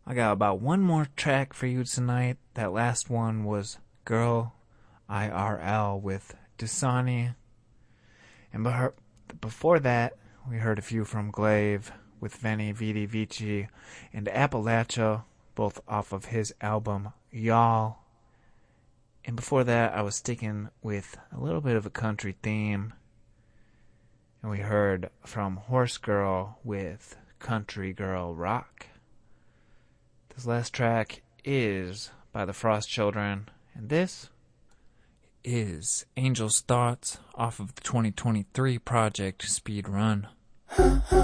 I got about one more track for you tonight. That last one was Girl IRL with Dasani. And before that, we heard a few from Glaive with Veni Vidi Vici and Appalachia, both off of his album Y'all. And before that, I was sticking with a little bit of a country theme. And we heard from Horse Girl with Country Girl Rock. This last track is by the Frost Children, and this is Angel's Thoughts off of the 2023 project Speed Run.